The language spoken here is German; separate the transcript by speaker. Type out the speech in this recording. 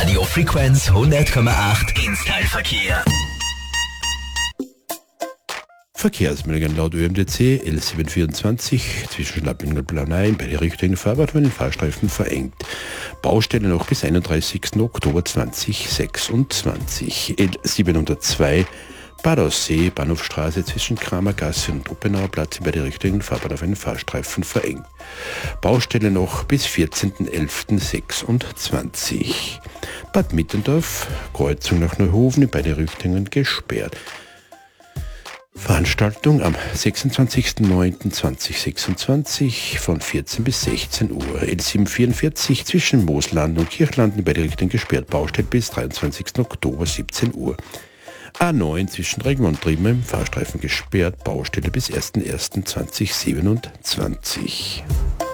Speaker 1: Radio Frequenz 100,8 ins Teilverkehr.
Speaker 2: Verkehrsmeldungen laut ÖMTC L724 zwischen Schlapping und Planei in beide Richtungen Fahrbahn von den Fahrstreifen verengt. Baustelle noch bis 31. Oktober 2026. L702 Bad Aussee, Bahnhofstraße zwischen Kramergasse und Oppenauer Platz in beide Richtungen Fahrbahn auf einen Fahrstreifen verengt. Baustelle noch bis 14.11.26. Bad Mittendorf, Kreuzung nach Neuhofen in beide Richtungen gesperrt. Veranstaltung am 26.09.2026 von 14 bis 16 Uhr. L744 zwischen Moosland und Kirchlanden in beide Richtungen gesperrt. Baustelle bis 23. Oktober 17 Uhr. A9 zwischen Regen und Triemen im Fahrstreifen gesperrt. Baustelle bis 1.01.2027.